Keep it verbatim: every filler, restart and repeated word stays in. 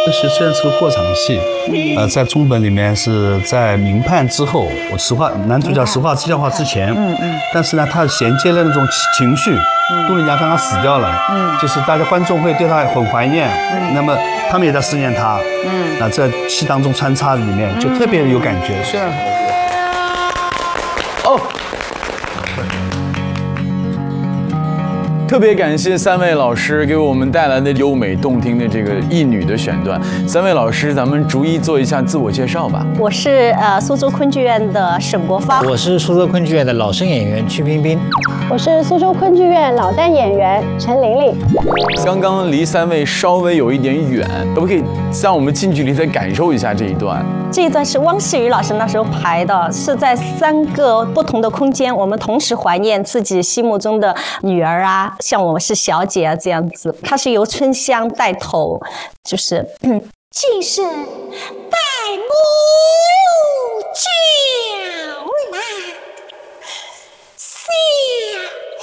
这是虽然是个过场戏，呃，在中本里面是在明判之后，我实话男主角实话气象化之前，嗯嗯，但是呢，他衔接了那种情绪，杜丽娘刚刚死掉了，嗯，就是大家观众会对他很怀念，嗯，那么他们也在思念他，嗯，那这戏当中穿插里面就特别有感觉， 是。哦。特别感谢三位老师给我们带来的优美动听的这个一女的选段。三位老师，咱们逐一做一下自我介绍吧。 我是呃苏州昆剧院的沈国芳， 我是苏州昆剧院的老生演员曲冰冰， 我是苏州昆剧院老旦演员陈玲玲。 刚刚离三位稍微有一点远，可不可以让我们近距离再感受一下这一段？ 这一段是汪世宇老师那时候排的，是在三个不同的空间，我们同时怀念自己心目中的女儿啊，像我是小姐啊这样子。它是由春香带头，就是嗯， 既是拜母。